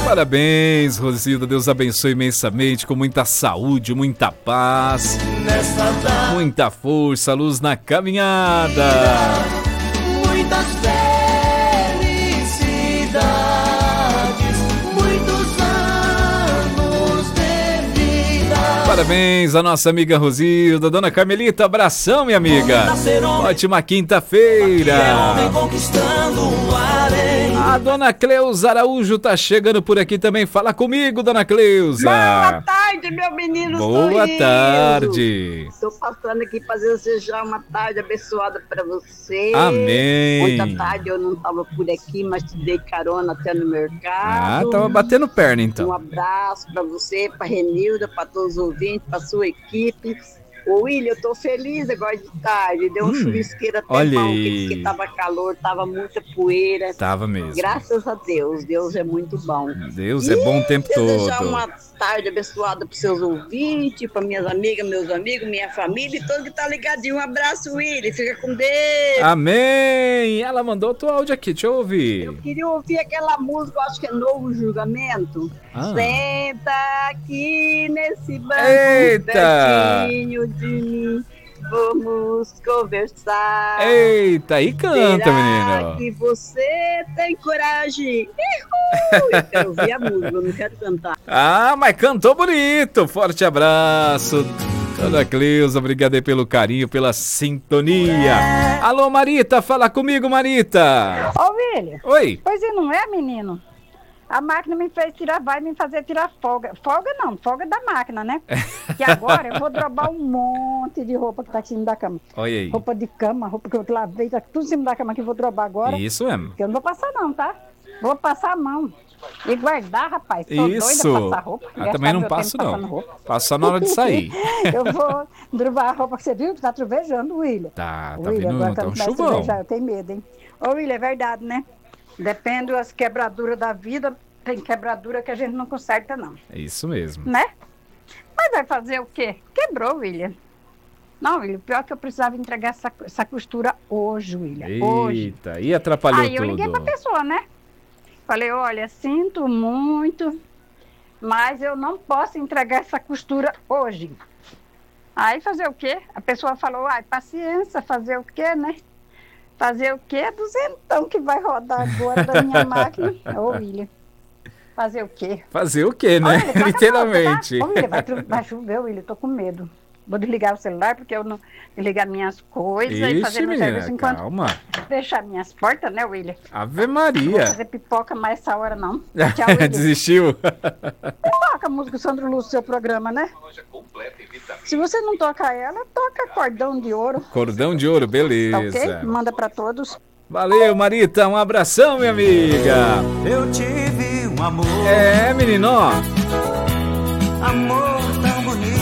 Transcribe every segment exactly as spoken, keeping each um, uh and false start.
Parabéns, Rosilda. Deus abençoe imensamente, com muita saúde, muita paz, muita força, luz na caminhada. Muitas felicidades, muitos anos de vida. Parabéns à nossa amiga Rosilda. Dona Carmelita, abração, minha amiga. Ótima quinta-feira. A dona Cleusa Araújo tá chegando por aqui também. Fala comigo, dona Cleusa. Boa tarde, meu menino Boa sorriso. tarde. Estou passando aqui para desejar uma tarde abençoada para você. Amém. Muita tarde eu não estava por aqui, mas te dei carona até no mercado. Ah, tava batendo perna então. Um abraço para você, para Renilda, para todos os ouvintes, para sua equipe. Ô William, eu tô feliz agora de tarde. Deu um Hum, chuvisqueiro até olha bom, aí. que, que tava calor, tava muita poeira. Tava mesmo. Graças a Deus, Deus é muito bom. Deus é bom o tempo Desejar todo. uma tarde abençoada para seus ouvintes, para minhas amigas, meus amigos, minha família e todo que tá ligadinho. Um abraço, William. Fica com Deus. Amém. Ela mandou outro áudio aqui, deixa eu ouvir. Eu queria ouvir aquela música, eu acho que é Novo Julgamento. Ah. Senta aqui nesse banco Eita. pertinho de mim. Vamos conversar. Eita, aí canta, Será menino. que você tem coragem? Uhul! Eu quero ouvir a música, eu não quero cantar. Ah, mas cantou bonito. Forte abraço. Dona Cleusa, obrigado aí pelo carinho, pela sintonia. Alô, Marita, fala comigo, Marita. Ô, William. Oi. Pois e não é, menino? A máquina me fez tirar, vai me fazer tirar folga. Folga não, folga da máquina, né? Que agora eu vou drobar um monte de roupa que tá aqui em cima da cama. Olha aí. Roupa de cama, roupa que eu lavei, tá tudo em cima da cama que eu vou drobar agora. Isso mesmo. Porque eu não vou passar não, tá? Vou passar a mão. E guardar, rapaz. Tô Isso. doida pra passar roupa. Ah, também não passo, não. Passo só na hora de sair. Eu vou drobar a roupa que você viu que tá trovejando, William. Tá, tá William, vindo, agora tá um quando vai chuvão. trovejar, eu tenho medo, hein? Ô, William, é verdade, né? Depende das quebraduras da vida, tem quebradura que a gente não conserta, não. É isso mesmo. Né? Mas vai fazer o quê? Quebrou, William. Não, William, pior que eu precisava entregar essa, essa costura hoje, William. Hoje. Eita, e atrapalhou Aí eu tudo. liguei pra pessoa, né? Falei, olha, sinto muito, mas eu não posso entregar essa costura hoje. Aí fazer o quê? A pessoa falou, ai, paciência, fazer o quê, né? Fazer o quê? Duzentão que vai rodar agora da minha máquina. Ô, William, fazer o quê? Fazer o quê, né? Olha, tá Literalmente. Ô, William, vai, tru- vai chover, William, tô com medo. Vou desligar o celular porque eu não desligar minhas coisas e Ixi, fazer meu serviço menina, enquanto calma. fechar minhas portas, né, William? Ave Não vou Maria. fazer pipoca mais essa hora, não. Tchau, William. Desistiu? Toca a música do Sandro Lúcio, seu programa, né? Se você não tocar ela, toca Cordão de Ouro. Cordão de ouro, Tá beleza. ok? Manda pra todos. Valeu, Marita. Um abração, minha amiga. Eu tive um amor, É, menino, ó. amor tão bonito.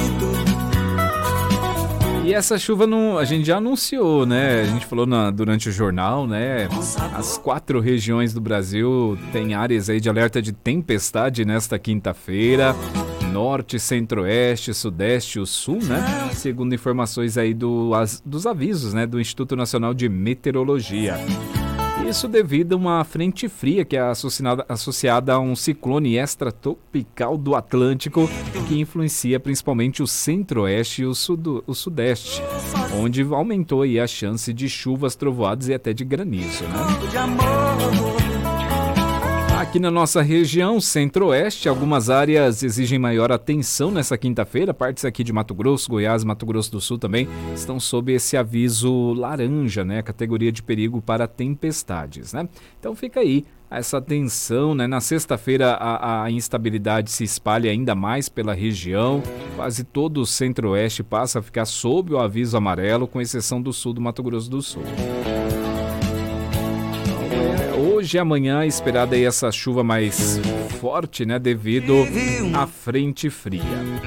E essa chuva não, a gente já anunciou, né? A gente falou na- durante o jornal, né? As quatro regiões do Brasil têm áreas aí de alerta de tempestade nesta quinta-feira. Norte, Centro-Oeste, Sudeste e o Sul, né? Segundo informações aí do, as- dos avisos, né? Do Instituto Nacional de Meteorologia. Isso devido a uma frente fria que é associada, associada a um ciclone extratropical do Atlântico que influencia principalmente o centro-oeste e o, sudo, o sudeste, onde aumentou aí a chance de chuvas, trovoadas e até de granizo, né? De amor, Aqui na nossa região centro-oeste, algumas áreas exigem maior atenção nessa quinta-feira. Partes aqui de Mato Grosso, Goiás, Mato Grosso do Sul também estão sob esse aviso laranja, né? Categoria de perigo para tempestades, né? Então fica aí essa atenção, né? Na sexta-feira a, a instabilidade se espalha ainda mais pela região. Quase todo o centro-oeste passa a ficar sob o aviso amarelo, com exceção do sul do Mato Grosso do Sul. Hoje e amanhã esperada aí essa chuva mais forte, né, devido à frente fria.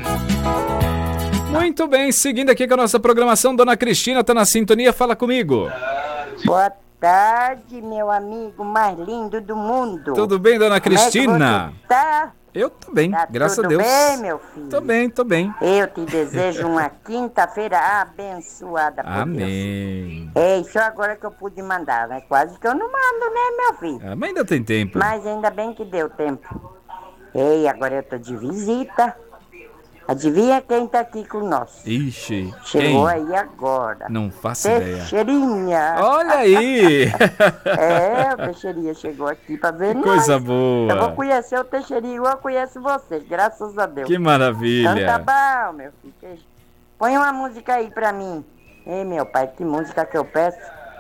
Muito bem, seguindo aqui com a nossa programação, Dona Cristina tá na sintonia, fala comigo. Boa tarde, meu amigo mais lindo do mundo. Tudo bem, Dona Cristina? Como é que você tá? Eu tô bem, Tá graças tudo a Deus. bem, meu filho? Tô bem, tô bem. Eu te desejo uma quinta-feira abençoada por Deus. Amém. É isso agora que eu pude mandar, né? Quase que eu não mando, né, meu filho? Ah, mas ainda tem tempo. Mas ainda bem que deu tempo. Ei, agora eu tô de visita. Adivinha quem tá aqui com nós? Ixi, Chegou quem? aí agora. Não faço ideia. Teixeirinha. Olha aí! É, o Teixeirinha chegou aqui pra ver Que nós. coisa Eu vou boa! conhecer o Teixeirinha igual eu conheço vocês, graças a Deus. Que Então tá maravilha! bom, meu filho. Põe uma música aí pra mim. Ei, meu pai, que música que eu peço?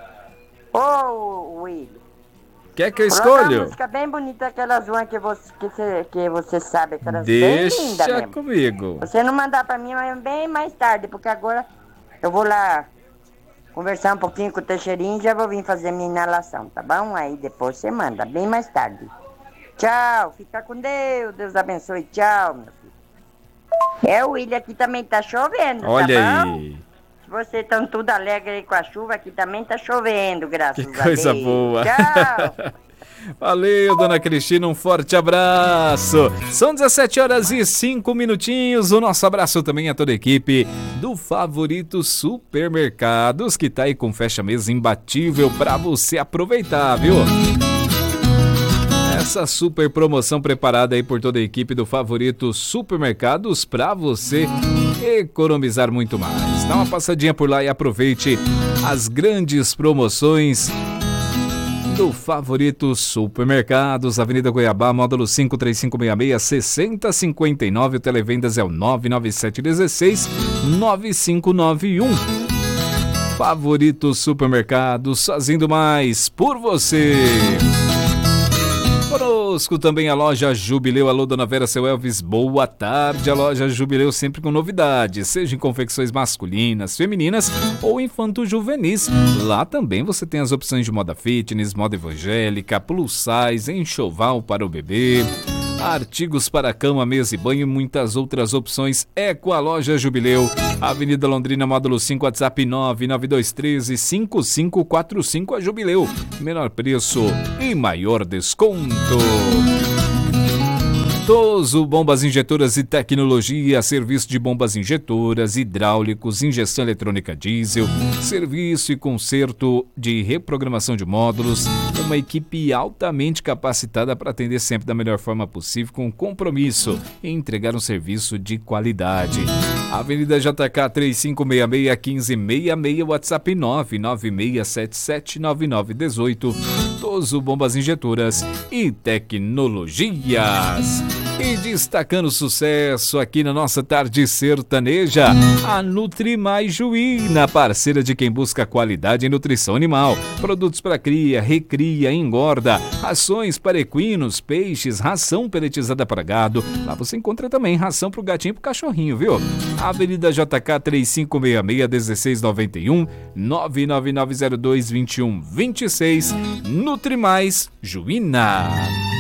Ô, Will. Quer que eu Coloca uma escolho? música bem bonita, aquelas uma que você, que você, que você sabe, aquelas bem lindas Deixa mesmo. comigo. Você não mandar pra mim, mas bem mais tarde, porque agora eu vou lá conversar um pouquinho com o Teixeirinho e já vou vir fazer minha inalação, tá bom? Aí depois você manda, bem mais tarde. Tchau, fica com Deus, Deus abençoe, tchau, meu filho. É, o William aqui também tá chovendo, Olha tá bom? aí! Vocês estão tudo alegre aí com a chuva, aqui também tá chovendo, graças Que a coisa Deus. boa! Tchau! Valeu, dona Cristina, um forte abraço. São dezessete horas e cinco minutinhos. O nosso abraço também a toda a equipe do Favorito Supermercados, que tá aí com fecha-mês imbatível para você aproveitar, viu? Essa super promoção preparada aí por toda a equipe do Favorito Supermercados para você economizar muito mais. Dá uma passadinha por lá e aproveite as grandes promoções do Favorito Supermercados, Avenida Goiabá, módulo cinco três cinco seis seis, seis zero cinco nove. O Televendas é o nove nove sete um seis, nove cinco nove um. Favorito Supermercados, fazendo mais por você. Conosco também a loja Jubileu. Alô, dona Vera, seu Elvis, boa tarde. A loja Jubileu sempre com novidades, seja em confecções masculinas, femininas ou infanto-juvenis. Lá também você tem as opções de moda fitness, moda evangélica, plus size, enxoval para o bebê, artigos para cama, mesa e banho e muitas outras opções. É com a loja Jubileu, Avenida Londrina, módulo cinco, WhatsApp nove nove dois um três, cinco cinco quatro cinco. A Jubileu, menor preço e maior desconto. Toso Bombas Injetoras e Tecnologia, serviço de bombas injetoras, hidráulicos, injeção eletrônica diesel, serviço e conserto de reprogramação de módulos, uma equipe altamente capacitada para atender sempre da melhor forma possível, com compromisso em entregar um serviço de qualidade. Avenida J K três cinco seis seis, um cinco seis seis, WhatsApp nove nove seis sete sete nove nove um oito. Toso Bombas Injetoras e Tecnologias. E destacando sucesso aqui na nossa tarde sertaneja, a Nutrimais Juína, parceira de quem busca qualidade em nutrição animal. Produtos para cria, recria, engorda, rações para equinos, peixes, ração peletizada para gado. Lá você encontra também ração para o gatinho e para o cachorrinho, viu? Avenida J K três cinco seis seis, um seis nove um, nove nove nove zero dois, dois um dois seis. Nutrimais Juína.